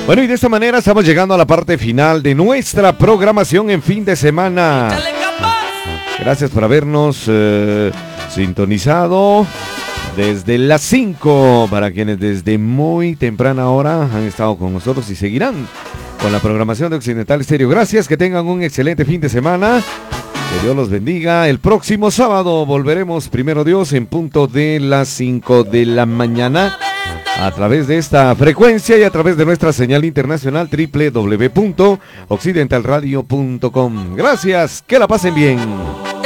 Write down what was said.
Bueno, y de esta manera estamos llegando a la parte final de nuestra programación en fin de semana. Gracias por habernos sintonizado desde las 5, para quienes desde muy temprana hora han estado con nosotros y seguirán con la programación de Occidental Estéreo. Gracias, que tengan un excelente fin de semana. Que Dios los bendiga. El próximo sábado volveremos, primero Dios, en punto de las 5 de la mañana a través de esta frecuencia y a través de nuestra señal internacional www.occidentalradio.com. Gracias, que la pasen bien.